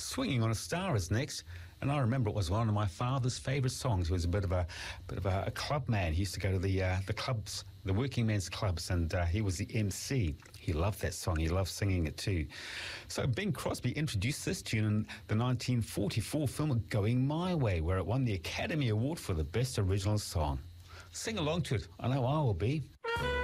Swinging on a Star is next, and I remember it was one of my father's favourite songs. He was a bit of a club man. He used to go to the clubs, the working men's clubs, and he was the MC. He loved that song. He loved singing it too. So Bing Crosby introduced this tune in the 1944 film Going My Way, where it won the Academy Award for the Best Original Song. Sing along to it. I know I will be.